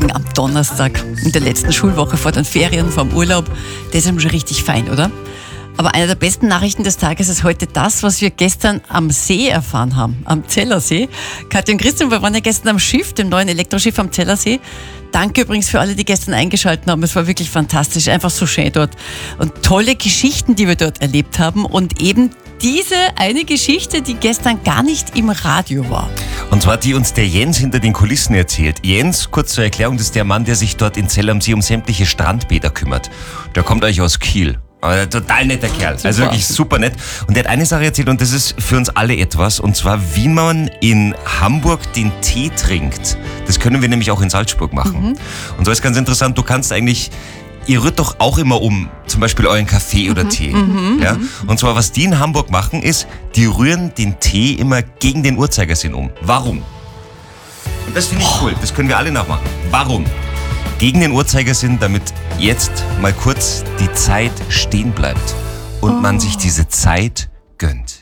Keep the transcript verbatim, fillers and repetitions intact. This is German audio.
Morgen am Donnerstag, in der letzten Schulwoche vor den Ferien, vor dem Urlaub. Das ist schon richtig fein, oder? Aber eine der besten Nachrichten des Tages ist heute das, was wir gestern am See erfahren haben, am Zellersee. Katja und Christian, wir waren ja gestern am Schiff, dem neuen Elektroschiff am Zellersee. Danke übrigens für alle, die gestern eingeschaltet haben. Es war wirklich fantastisch, einfach so schön dort. Und tolle Geschichten, die wir dort erlebt haben. Und eben diese eine Geschichte, die gestern gar nicht im Radio war. Und zwar die uns der Jens hinter den Kulissen erzählt. Jens, kurz zur Erklärung, das ist der Mann, der sich dort in Zell am See um sämtliche Strandbäder kümmert. Der kommt eigentlich aus Kiel. Aber total netter Kerl, super. Also wirklich super nett. Und der hat eine Sache erzählt und das ist für uns alle etwas, und zwar wie man in Hamburg den Tee trinkt. Das können wir nämlich auch in Salzburg machen. Mhm. Und so ist ganz interessant, du kannst eigentlich, ihr rührt doch auch immer um, zum Beispiel euren Kaffee oder mhm. Tee. Mhm. Ja? Und zwar was die in Hamburg machen ist, die rühren den Tee immer gegen den Uhrzeigersinn um. Warum? Und das finde ich cool, das können wir alle nachmachen. Warum? Gegen den Uhrzeigersinn, damit jetzt mal kurz die Zeit stehen bleibt und oh. man sich diese Zeit gönnt.